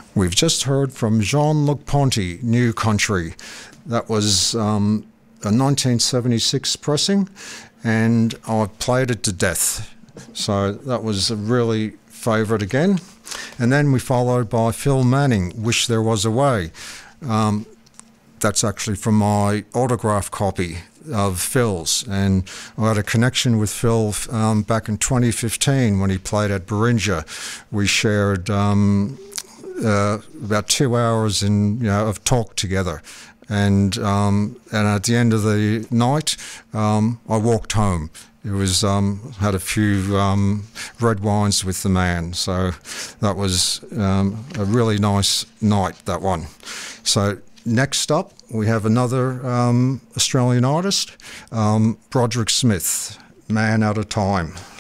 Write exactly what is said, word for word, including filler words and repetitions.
We've just heard from Jean-Luc Ponty, New Country. That was um, a nineteen seventy-six pressing, and I played it to death. So that was a really favourite again. And then we followed by Phil Manning, Wish There Was a Way. Um, that's actually from my autograph copy of Phil's, and I had a connection with Phil um, back in twenty fifteen when he played at Beringia. We shared um, uh, about two hours in, you know, of talk together, and um, and at the end of the night, um, I walked home. It was um, had a few um, red wines with the man, so that was um, a really nice night, that one. So next up, we have another um, Australian artist, um, Broderick Smith, Man Out of Time.